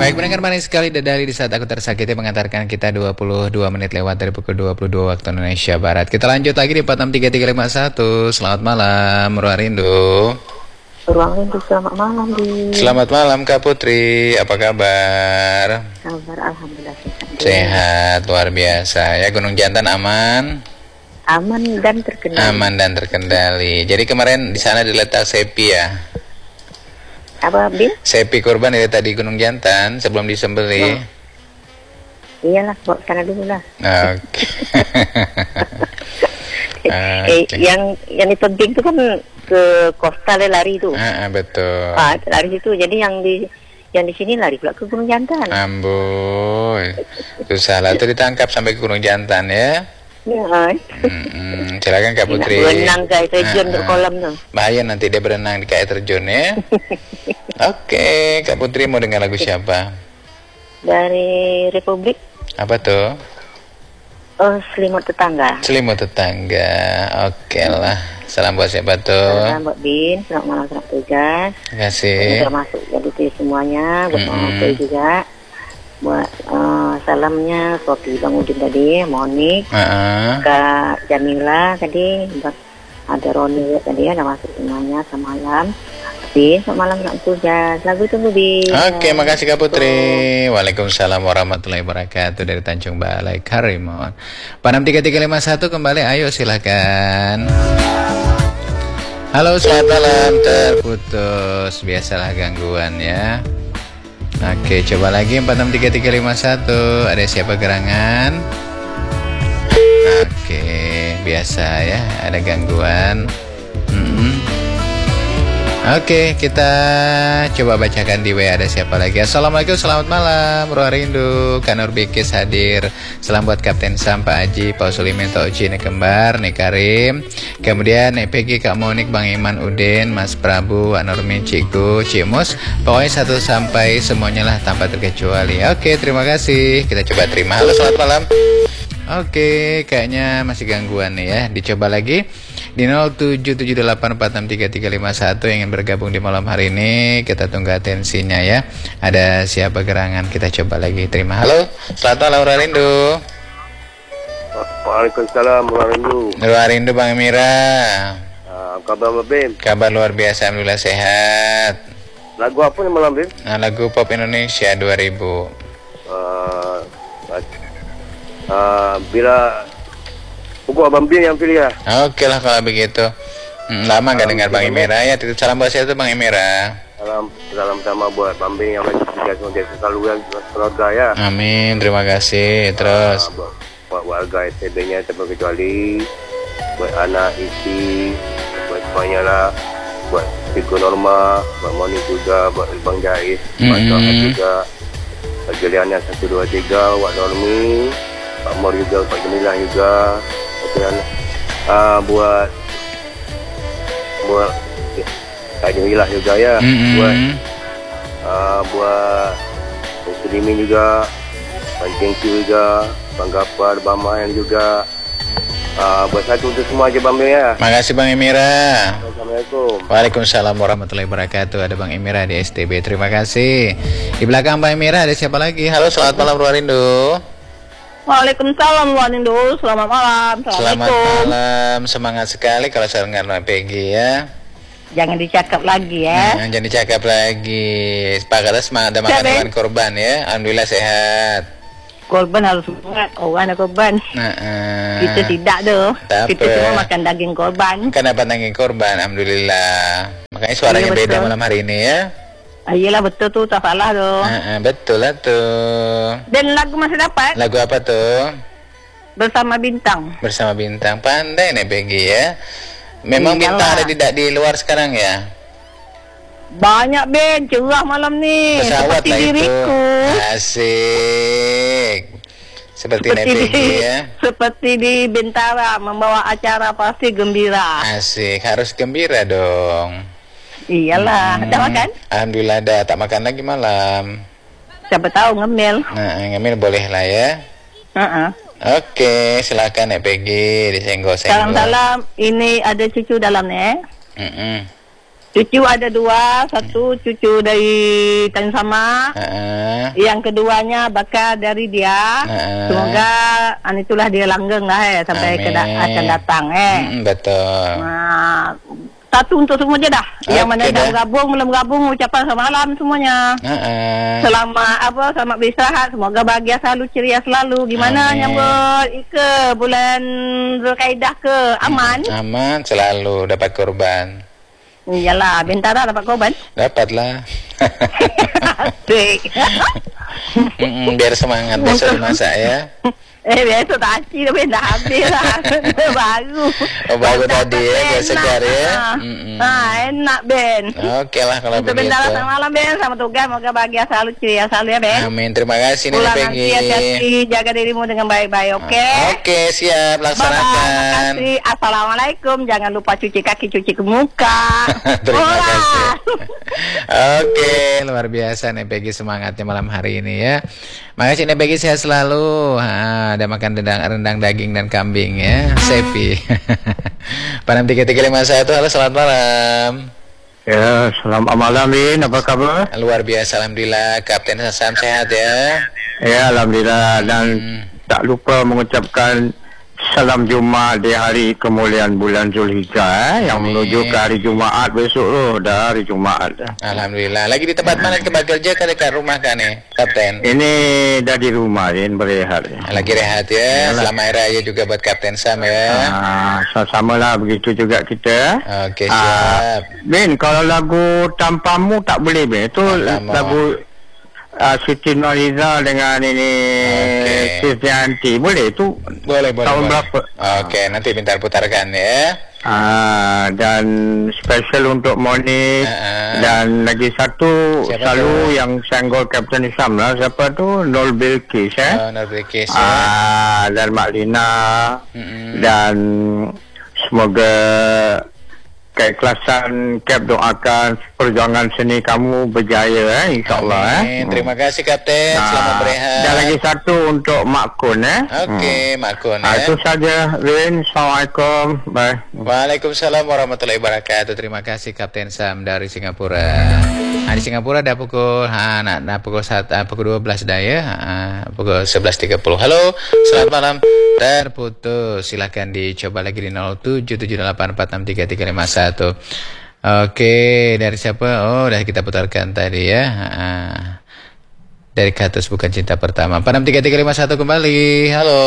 Baik, mendengar manis sekali dari di saat aku tersakiti mengantarkan kita 22 menit lewat dari pukul 22 waktu Indonesia Barat. Kita lanjut lagi di 463351. Selamat malam, Ruang Rindu. Ruang Rindu, selamat malam, Di. Selamat malam, Kak Putri. Apa kabar? Kabar alhamdulillah sehat. Sehat, luar biasa. Ya, Gunung Jantan aman? Aman dan terkendali. Aman dan terkendali. Jadi kemarin di sana diletak sepi ya? Apa, Bin? Sepi kurban itu tadi Gunung Jantan sebelum disembelih. Iyalah, bawa sana dulu lah. Oke. Yang penting itu kan ke Costa lari itu. Betul. Lari situ. Jadi yang di sini lari pula ke Gunung Jantan. Amboy. Susah lah itu ditangkap sampai ke Gunung Jantan ya. Ya. Silakan Kak Putri. Berenang ke air terjun untuk kolam tuh. Bahaya nanti dia berenang di air terjun ya. Oke, Kak Putri mau dengar lagu siapa? Dari Republik. Apa tuh? Selimut Tetangga. Selimut Tetangga. Oke lah. Salam buat siapa tuh? Salam buat Bin. Selamat malam, selamat tugas. Terima kasih. Termasuk jadi semuanya. Buat Mama juga. Buat salamnya Sofi Bang Udin tadi, Monik, Kak Jamila tadi, buat ada Roni tadi, ada masuk semuanya semalam. Bin, selamat malam Kak Tugas. Lagu tunggu Bin. Oke, makasih Kak Putri. Waalaikumsalam warahmatullahi wabarakatuh dari Tanjung Balai Karimun. 463351 kembali, ayo silakan. Halo, selamat malam. Terputus, biasalah gangguan ya. Oke, coba lagi 463351. Ada siapa gerangan? Oke, biasa ya, ada gangguan. Oke, kita coba bacakan di WA ada siapa lagi. Assalamualaikum, selamat malam, Ruang Rindu. Kak Nur Bikis hadir. Salam buat Kapten Sam, Pak Haji, Pak Sulimin, Tok Uci, Nek Kembar, Nek Karim. Kemudian Nek Peggy, Kak Monik, Bang Iman, Udin, Mas Prabu, Pak Nurmin, Cikgu, Cimus. Pokoknya 1 sampai semuanya lah tanpa terkecuali. Oke, terima kasih. Kita coba terima. Halo, selamat malam. Oke, kayaknya masih gangguan nih ya. Dicoba lagi di 0778463351 yang ingin bergabung di malam hari ini. Kita tunggu atensinya ya. Ada siapa gerangan? Kita coba lagi terima. Halo, selamat malam Ruang Rindu. Waalaikumsalam Ruang Rindu. Ruang Rindu Bang Mira. Kabar Bim? Kabar luar biasa, alhamdulillah sehat. Lagu apa nih malam Bim? Lagu Pop Indonesia 2000. Bila pokok Abang Bin yang pilih ya. Oke lah kalau begitu. Lama nggak dengar Bang Imira ya. Titip salam buat saya tuh Bang Imira. Salam sama buat Bang Bin yang lagi selalu yang keluarga ya. Amin, terima kasih. Terus buat warga STB-nya tanpa kecuali, buat anak isi, buat semuanya lah, buat Figur Norma, buat Moni juga, buat Bang Jais, buat Tuhan juga, buat Juliana 123, buat Normi, Pak Mor juga, Pak Jemilah juga, buat Kak Jemilah juga ya, buat Muslimin juga, Bang Cengki juga, Bang Gapar, Bang Mayan juga, buat satu untuk semua aja Bang ya. Makasih Bang Emira. Assalamualaikum. Waalaikumsalam warahmatullahi wabarakatuh. Ada Bang Emira di STB. Terima kasih. Di belakang Bang Emira ada siapa lagi? Halo, selamat malam Ruang Rindu. Waalaikumsalam Ruang Rindu. Selamat malam. Selamat malam. Semangat sekali kalau saya dengar Peggy ya. Jangan dicakap lagi ya. Jangan dicakap lagi. Sepakatnya semangat dan makan hewan korban ya. Alhamdulillah sehat. Korban harus semangat. Orang ada korban. Kita tidak tuh. Kita cuma makan daging korban. Kenapa daging korban? Alhamdulillah. Makanya suaranya beda malam hari ini ya. Iyalah betul tuh, tak salah tuh. Betul lah tuh. Dan lagu masih dapat. Lagu apa tuh? Bersama Bintang. Bersama Bintang. Pandai nih Peggy ya. Memang bintang ada di luar sekarang ya? Banyak Ben, cerah malam nih. Pesawat seperti lah diriku. Itu. Asik. Seperti Peggy ya. Seperti di Bintara, membawa acara pasti gembira. Asik, harus gembira dong. Iyalah, ada makan? Alhamdulillah ada, tak makan lagi malam. Siapa tahu ngemil. Ngemil boleh lah ya. Oke, silakan ya Peggy, disenggol-senggol. Salam-salam, ini ada cucu dalamnya. Cucu ada 2, satu cucu dari Tan Sama, yang keduanya bakal dari dia. Semoga itulah dia langgeng lah sampai akan datang betul. Nah, satu untuk semua je dah. Yang mana dah bergabung, belum bergabung, ucapan selamat malam semuanya. Selamat beristirahat, semoga bahagia selalu, ceria selalu. Gimana nyambut Ika bulan Zulkaidah ke? Aman? Aman selalu, dapat korban. Iyalah, Bintara dapat korban? Dapatlah. Asik. Biar semangat besok dimasak ya. Besok tak aci tapi dah habis lah. Baru. Baru tadi ya, biar segar ya. Enak Ben. Oke lah kalau begitu. Untuk Bintara selamat malam Ben, sama tugas, semoga bahagia selalu, ceria selalu ya Ben. Amin, terima kasih nih Peggy. Hati-hati, jaga dirimu dengan baik-baik, oke? Oke, siap, laksanakan. Terima kasih. Assalamualaikum, jangan lupa cuci kaki, cuci ke muka. Terima kasih. Oke, luar biasa nih Peggy semangatnya malam hari ini ya. Makasih nih Peggy, sehat selalu. Ada makan rendang daging dan kambing ya, Sepi. Panam 3351, halo selamat malam. Ya, selamat malam Bin, apa kabar? Luar biasa, alhamdulillah. Kapten Sam sehat ya? Ya, alhamdulillah. Dan tak lupa mengucapkan salam Jumaat di hari kemuliaan bulan Zulhijjah yang menuju ke hari Jumaat besok loh, dah hari Jumaat dah. Alhamdulillah. Lagi di tempat mana tempat kerja ke dekat rumah kan nih, Kapten? Ini dah di rumah Bin, berehat. Lagi rehat ya. Selamat Hari Raya juga buat Kapten Sam ya. Sama lah begitu juga kita. Oke, siap. Bin, kalau lagu Tanpamu tak boleh Bin. Itu lagu Siti Nurhaliza dengan ini Krisdayanti, boleh tu? Boleh. Tahun berapa? Oke, nanti bentar putarkan ya. Dan special untuk Monik dan lagi satu siapa selalu tu? Yang senggol Kapten Isam lah, siapa tu? Nol Bilkis Nol Bilkis ya. Dan Mak Lina dan semoga keikhlasan Kap doakan perjuangan seni kamu berjaya insyaAllah. Terima kasih Kapten, selamat berehat. Dan lagi satu untuk Mak Kun Oke, Mak Kun ya. Itu saja Rin, Assalamualaikum. Bye. Waalaikumsalam warahmatullahi wabarakatuh. Terima kasih Kapten Sam dari Singapura. Di Singapura dah pukul pukul 12 dah ya. Pukul 11.30. Halo, selamat malam. Terputus. Silakan dicoba lagi di 0778463351. Oke, dari siapa? Oh, udah kita putarkan tadi ya. Dari Katus Bukan Cinta Pertama. 463351 kembali. Halo.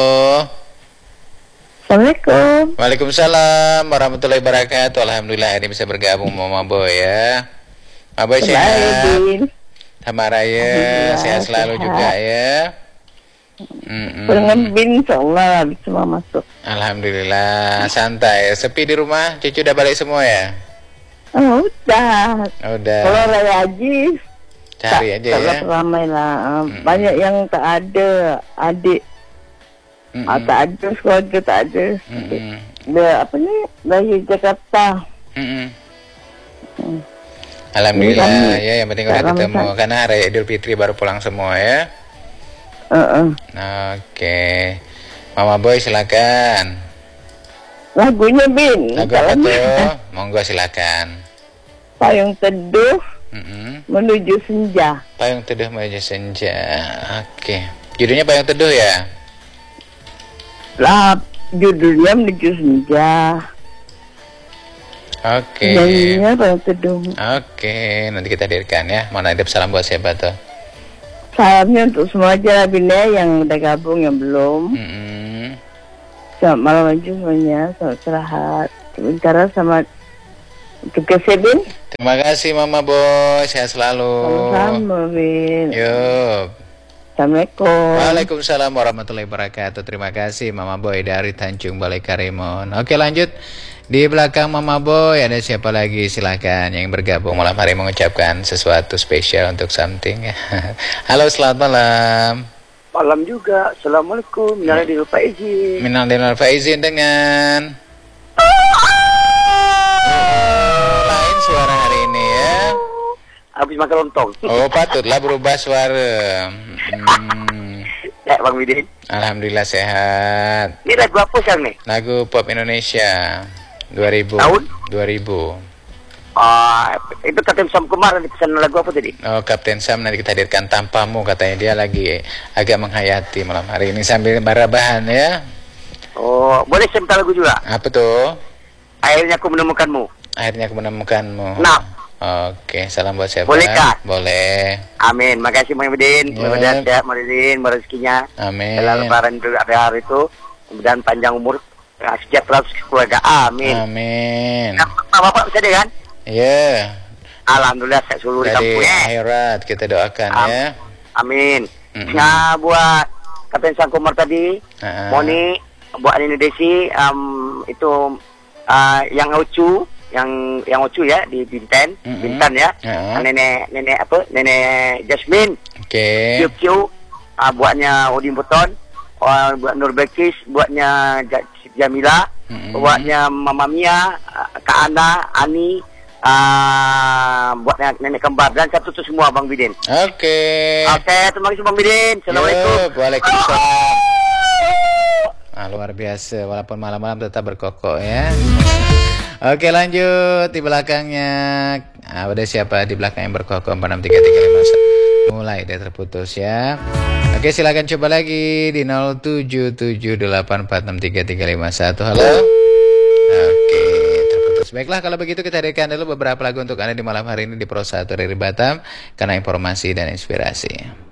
Assalamualaikum. Waalaikumsalam warahmatullahi wabarakatuh. Alhamdulillah ini bisa bergabung Mama Boy ya. Mama Boy sehat. Sama Raya sehat selalu juga ya. Bin insyaallah semua masuk. Alhamdulillah, santai. Sepi di rumah, cucu udah balik semua ya? Udah. Kalau Raya Haji cari aja ya. Ramai lah. Banyak yang tak ada adik. Tak ada keluarga, tak ada. Dia apa ni? Dari Jakarta. Alhamdulillah ya, yang penting udah ketemu. Karena Raya Idul Fitri baru pulang semua ya. Oke, Mama Boy silakan. Lagunya Bin. Lagu apa tuh? Monggo silakan. Payung Teduh Menuju Senja. Payung Teduh Menuju Senja. Oke, judulnya Payung Teduh ya? Lah, judulnya Menuju Senja. Oke. Nyanyinya Payung Teduh. Oke, nanti kita hadirkan ya. Mau nitip salam buat siapa tuh? Salamnya untuk semua aja Bina yang udah gabung, yang belum. Selamat malam aja semuanya, selamat istirahat. Sementara sama tugas Bin. Terima kasih Mama Boy, sehat selalu. Sama-sama Bin. Yuk. Assalamualaikum. Waalaikumsalam warahmatullahi wabarakatuh. Terima kasih Mama Boy dari Tanjung Balai Karimun. Oke, lanjut. Di belakang Mama Boy ada siapa lagi? Silakan yang bergabung malam hari mengucapkan sesuatu spesial untuk something. Halo, selamat malam. Malam juga. Assalamualaikum. Minal aidin wal faizin. Minal aidin wal faizin dengan lain suara hari ini ya. Habis makan lontong. Oh, patutlah berubah suara. Ya, Bang Widin. Alhamdulillah sehat. Ini lagu apa sekarang nih? Lagu pop Indonesia 2000. Tahun? 2000. Itu Kapten Sam kemarin pesan lagu apa tadi? Oh, Kapten Sam nanti kita hadirkan tanpamu, katanya dia lagi agak menghayati malam hari ini sambil barabahan ya. Oh, boleh saya minta lagu juga? Apa tuh? Akhirnya aku menemukanmu. Akhirnya aku menemukanmu. Nah. Oke, salam buat siapa? Bolehkah? Boleh. Amin. Makasih Muhyiddin. Mudah-mudahan sehat Muhyiddin, rezekinya. Amin. Dalam lebaran itu hari itu, kemudian panjang umur, sejahtera keluarga. Amin. Amin. Nah, Bapak bisa deh kan? Iya. Alhamdulillah saya seluruh di kampung ya. Akhirat kita doakan ya. Amin. Nah, buat Kapten Sangkumar tadi, Moni, buat Nini Desi, itu yang lucu, yang lucu ya di Bintan ya. Nenek Jasmine. Oke. Kiu, buatnya Udin Buton, buat Nur Bekis, buatnya Jamila, buatnya Mama Mia, Kak Ana, Ani, buatnya nenek kembar dan satu tuh semua Bang Bidin. Oke. Terima kasih Bang Bidin. Assalamualaikum. Waalaikumsalam. Luar biasa, walaupun malam-malam tetap berkokok ya. Oke, lanjut di belakangnya. Ada siapa di belakang yang berkokok? 463351. Mulai deh terputus ya. Oke, silakan coba lagi di 0778463351. Halo. Oke, terputus. Baiklah, kalau begitu kita hadirkan dulu beberapa lagu untuk Anda di malam hari ini di Pro 1 dari Batam karena informasi dan inspirasi.